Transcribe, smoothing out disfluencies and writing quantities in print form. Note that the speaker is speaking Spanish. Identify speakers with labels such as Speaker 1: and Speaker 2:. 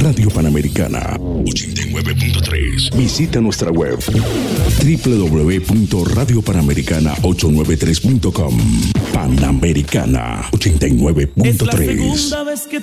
Speaker 1: Radio Panamericana 89.3. Visita nuestra web www.radiopanamericana893.com. Panamericana 89.3.
Speaker 2: Es la segunda vez que